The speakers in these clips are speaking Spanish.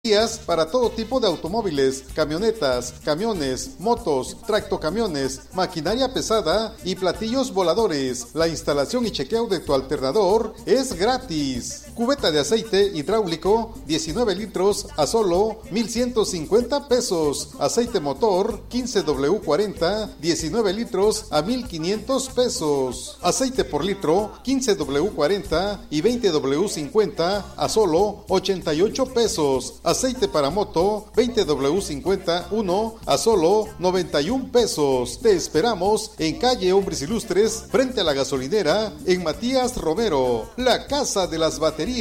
Para todo tipo de automóviles, camionetas, camiones, motos, tractocamiones, maquinaria pesada y platillos voladores. La instalación y chequeo de tu alternador es gratis. Cubeta de aceite hidráulico 19 litros a solo 1,150 pesos. Aceite motor 15W40 19 litros a 1,500 pesos. Aceite por litro 15W40 y 20W50 a solo 88 pesos. Aceite para moto 20W50 1 a solo 91 pesos. Te esperamos en calle Hombres Ilustres, frente a la gasolinera, en Matías Romero, la casa de las baterías.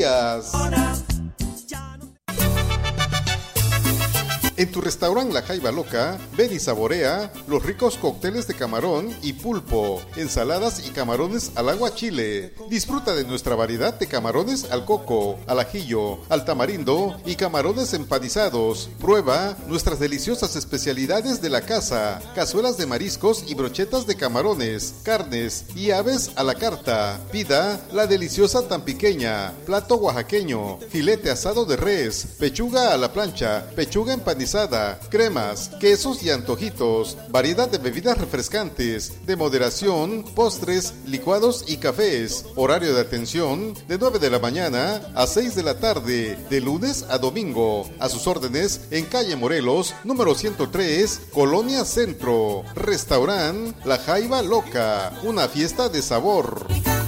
En tu restaurante La Jaiba Loca, ven y saborea los ricos cócteles de camarón y pulpo, ensaladas y camarones al aguachile. Disfruta de nuestra variedad de camarones al coco, al ajillo, al tamarindo y camarones empanizados. Prueba nuestras deliciosas especialidades de la casa, cazuelas de mariscos y brochetas de camarones, carnes y aves a la carta. Pida la deliciosa tampiqueña, plato oaxaqueño, filete asado de res, pechuga a la plancha, pechuga empanizada, cremas, quesos y antojitos, variedad de bebidas refrescantes, de moderación, postres, licuados y cafés. Horario de atención de 9 de la mañana a 6 de la tarde, de lunes a domingo. A sus órdenes en calle Morelos, número 103, Colonia Centro. Restaurant La Jaiba Loca, una fiesta de sabor.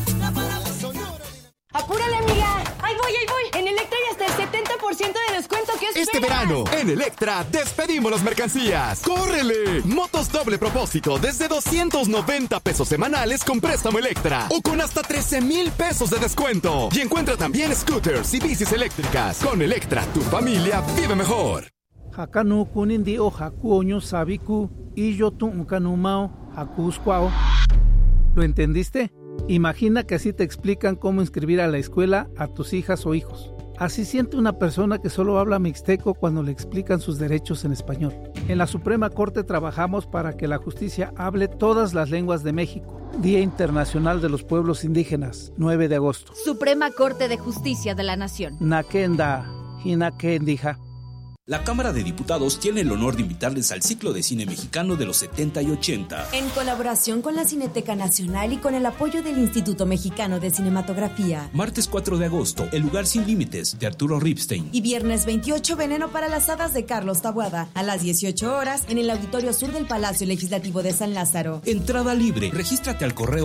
¡Apúrale, amiga! ¡Ahí voy! En Electra ya está el 70% de descuento. ¿Qué esperas? Este verano, en Electra, despedimos las mercancías. ¡Córrele! Motos doble propósito desde 290 pesos semanales con préstamo Electra o con hasta 13,000 pesos de descuento. Y encuentra también scooters y bicis eléctricas. Con Electra, tu familia vive mejor. Hakanu kunindi o hakuoño sabiku y yo tu ukanumao hakuskwao. ¿Lo entendiste? Imagina que así te explican cómo inscribir a la escuela a tus hijas o hijos. Así siente una persona que solo habla mixteco cuando le explican sus derechos en español. En la Suprema Corte trabajamos para que la justicia hable todas las lenguas de México. Día Internacional de los Pueblos Indígenas, 9 de agosto. Suprema Corte de Justicia de la Nación. Nakenda, hinakendija. La Cámara de Diputados tiene el honor de invitarles al ciclo de cine mexicano de los 70 y 80. En colaboración con la Cineteca Nacional y con el apoyo del Instituto Mexicano de Cinematografía. Martes 4 de agosto, El lugar sin límites, de Arturo Ripstein. Y viernes 28, Veneno para las hadas, de Carlos Taboada. A las 18 horas, en el Auditorio Sur del Palacio Legislativo de San Lázaro. Entrada libre. Regístrate al correo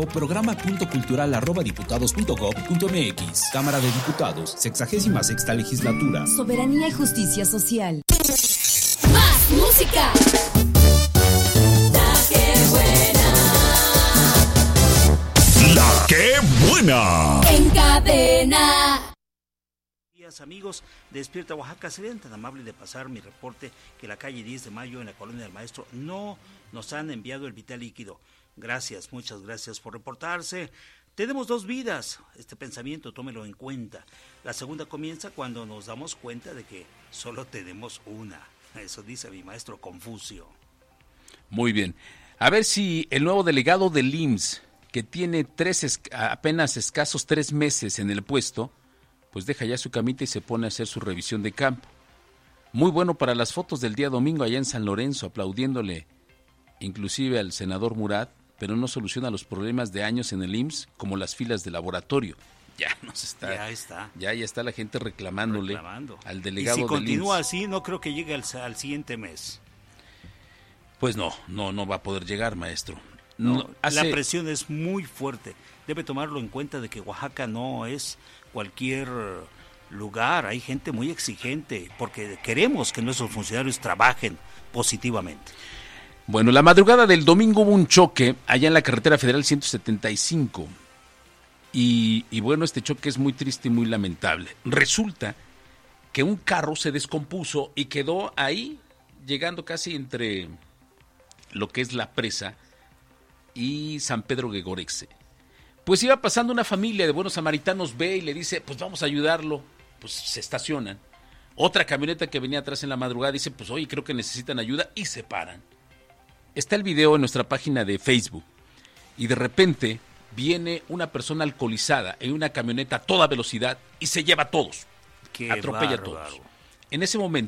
programa.cultural@diputados.gov.mx. Cámara de Diputados, 66ª legislatura. Soberanía y justicia social. ¡Más música! La que buena. ¡La que buena! En cadena. Amigos de Despierta Oaxaca, serían tan amables de pasar mi reporte que la calle 10 de Mayo en la Colonia del Maestro no nos han enviado el vital líquido. Gracias, muchas gracias por reportarse. Tenemos dos vidas, este pensamiento tómelo en cuenta. La segunda comienza cuando nos damos cuenta de que solo tenemos una. Eso dice mi maestro Confucio. Muy bien. A ver si el nuevo delegado del IMSS, que tiene apenas escasos 3 meses en el puesto, pues deja ya su camita y se pone a hacer su revisión de campo. Muy bueno para las fotos del día domingo allá en San Lorenzo, aplaudiéndole inclusive al senador Murat, pero no soluciona los problemas de años en el IMSS, como las filas de laboratorio. Ya está la gente reclamándole al delegado del IMSS. Y si continúa así, no creo que llegue al siguiente mes. Pues no va a poder llegar, maestro. La presión es muy fuerte. Debe tomarlo en cuenta de que Oaxaca no es cualquier lugar. Hay gente muy exigente porque queremos que nuestros funcionarios trabajen positivamente. Bueno, la madrugada del domingo hubo un choque allá en la carretera federal 175 y bueno, este choque es muy triste y muy lamentable. Resulta que un carro se descompuso y quedó ahí, llegando casi entre lo que es la presa y San Pedro Gegorexe. Pues iba pasando una familia de buenos samaritanos, ve y le dice, pues vamos a ayudarlo. Pues se estacionan. Otra camioneta que venía atrás en la madrugada dice, pues oye, creo que necesitan ayuda, y se paran. Está el video en nuestra página de Facebook y de repente viene una persona alcoholizada en una camioneta a toda velocidad y se lleva a todos. Atropella a todos. En ese momento